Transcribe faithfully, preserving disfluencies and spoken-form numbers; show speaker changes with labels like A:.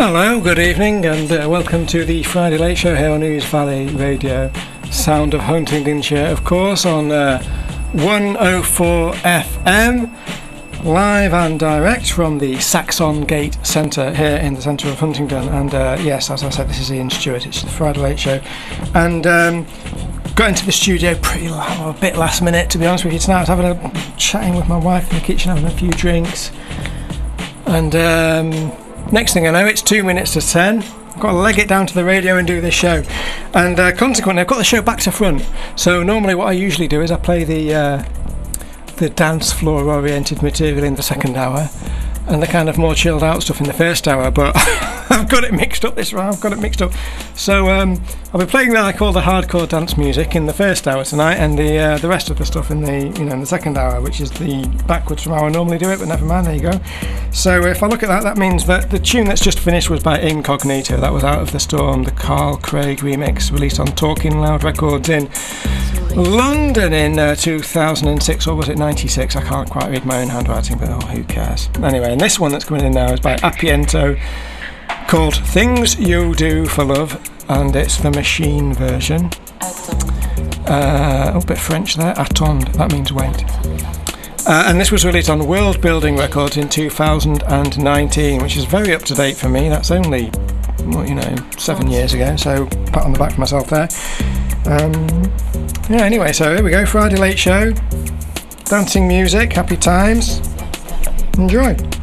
A: Hello, good evening, and uh, welcome to the Friday Late Show here on News Valley Radio. Sound of Huntingdonshire, of course, on uh, one oh four F M, live and direct from the Saxon Gate Centre here in the centre of Huntingdon. And uh, yes, as I said, this is Ian Stewart, it's the Friday Late Show. And um, got into the studio pretty a bit last minute, to be honest with you, tonight. I was having a chatting with my wife in the kitchen, having a few drinks. And um, next thing I know, it's two minutes to ten. I've got to leg it down to the radio and do this show. And uh, consequently, I've got the show back to front. So normally what I usually do is I play the uh, the dance floor oriented material in the second hour and the kind of more chilled out stuff in the first hour, but I've got it mixed up this round, I've got it mixed up. So um, I'll be playing what I call the hardcore dance music in the first hour tonight, and the uh, the rest of the stuff in the you know in the second hour, which is the backwards from how I normally do it, but never mind, there you go. So if I look at that, that means that the tune that's just finished was by Incognito. That was Out of the Storm, the Carl Craig remix, released on Talking Loud Records in London in uh, two thousand six, or was it ninety-six? I can't quite read my own handwriting, but oh, who cares? Anyway, and this one that's coming in now is by Appiento, called Things You Do for Love, and it's the machine version. Uh, a bit French there, attend, that means wait. Uh, and this was released on World Building Records in two thousand nineteen, which is very up to date for me. That's only, well, you know, seven years ago, so pat on the back for myself there. Um, yeah, anyway, so here we go, Friday Late Show, dancing music, happy times, enjoy.